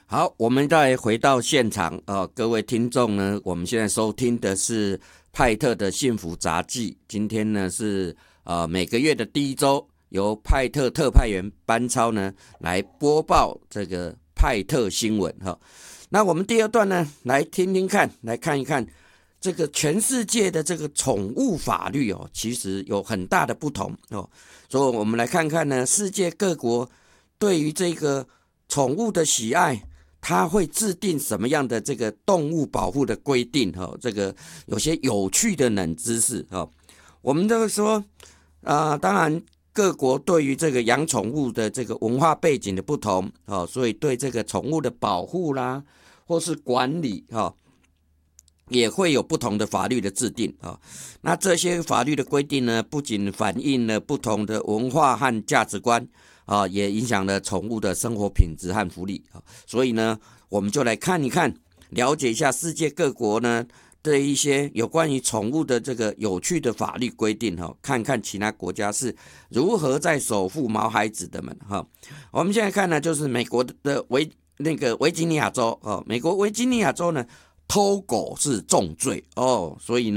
好，我们再回到现场各位听众呢，我们现在收听的是派特的幸福杂技。今天呢是每个月的第一周，由派特特派员班超呢来播报这个派特新闻哈。那我们第二段呢，来听听看，来看一看这个全世界的这个宠物法律其实有很大的不同所以我们来看看呢，世界各国对于这个宠物的喜爱，它会制定什么样的这个动物保护的规定这个有些有趣的冷知识我们这个说当然各国对于这个养宠物的这个文化背景的不同所以对这个宠物的保护啦，或是管理也会有不同的法律的制定那这些法律的规定呢，不仅反映了不同的文化和价值观也影响了宠物的生活品质和福利所以呢，我们就来看一看，了解一下世界各国呢的一些有关于宠物的这个有趣的法律规定看看其他国家是如何在守护毛孩子的们我们现在看呢，就是美国的维吉尼亚州美国维吉尼亚州呢，偷狗是重罪所以呢